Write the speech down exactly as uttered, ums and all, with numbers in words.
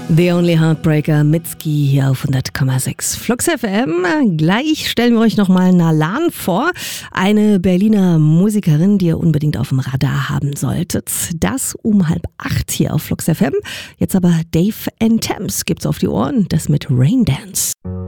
The Only Heartbreaker, Mitski hier auf hundert Komma sechs Flux F M. Gleich stellen wir euch nochmal Nalan vor, eine Berliner Musikerin, die ihr unbedingt auf dem Radar haben solltet. Das um halb acht hier auf Flux F M. Jetzt aber Dave and Thames gibt's auf die Ohren, das mit Rain Dance.